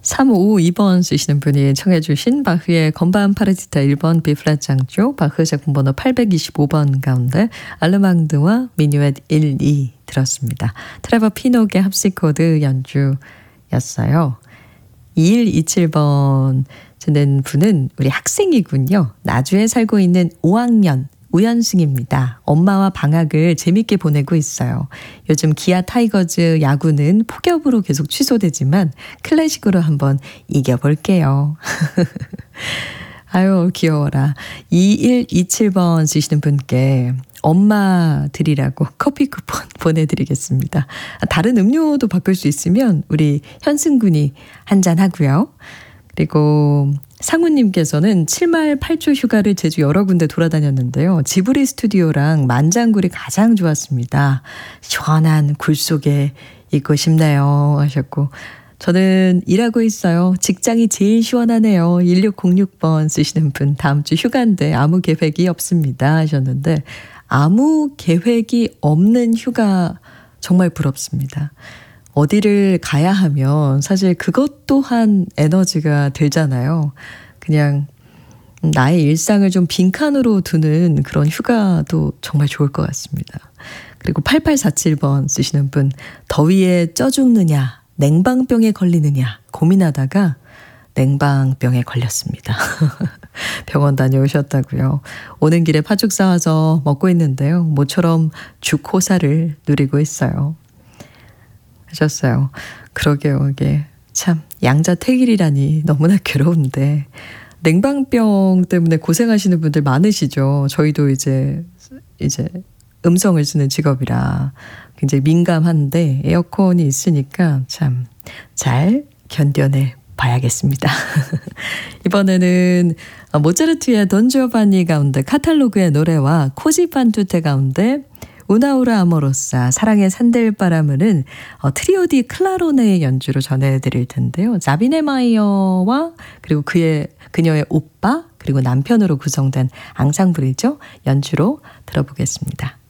3552번 쓰시는 분이 청해 주신 바흐의 건반 파르티타 1번 B플랫 장조, 바흐 작품 번호 825번 가운데 알르망드와 미뉴엣 1, 2 들었습니다. 트레버 피녹의 합시코드 연주였어요. 2127번 쓰는 분은 우리 학생이군요. 나주에 살고 있는 5학년 우연승입니다. 엄마와 방학을 재밌게 보내고 있어요. 요즘 기아 타이거즈 야구는 폭염으로 계속 취소되지만 클래식으로 한번 이겨볼게요. 아유 귀여워라. 2127번 쓰시는 분께 엄마 드리라고 커피 쿠폰 보내드리겠습니다. 다른 음료도 바꿀 수 있으면 우리 현승군이 한잔 하고요. 그리고 상우님께서는 7말 8초 휴가를 제주 여러 군데 돌아다녔는데요. 지브리 스튜디오랑 만장굴이 가장 좋았습니다. 시원한 굴 속에 있고 싶네요 하셨고, 저는 일하고 있어요. 직장이 제일 시원하네요. 1606번 쓰시는 분, 다음 주 휴가인데 아무 계획이 없습니다 하셨는데, 아무 계획이 없는 휴가 정말 부럽습니다. 어디를 가야 하면 사실 그것 또한 에너지가 들잖아요. 그냥 나의 일상을 좀 빈칸으로 두는 그런 휴가도 정말 좋을 것 같습니다. 그리고 8847번 쓰시는 분, 더위에 쪄 죽느냐 냉방병에 걸리느냐 고민하다가 냉방병에 걸렸습니다. 병원 다녀오셨다고요. 오는 길에 팥죽 싸와서 먹고 있는데요. 모처럼 죽호사를 누리고 있어요 하셨어요. 그러게요. 이게 참 양자택일이라니 너무나 괴로운데, 냉방병 때문에 고생하시는 분들 많으시죠. 저희도 이제 음성을 쓰는 직업이라 굉장히 민감한데 에어컨이 있으니까 참 잘 견뎌내 봐야겠습니다. 이번에는 모차르트의 돈 지오반니 가운데 카탈로그의 노래와 코지 판 투테 가운데 우나우라 아모로사 사랑의 산들바람은 트리오 디 클라로네의 연주로 전해드릴 텐데요. 자비네 마이어와 그리고 그녀의 오빠 그리고 남편으로 구성된 앙상블이죠. 연주로 들어보겠습니다.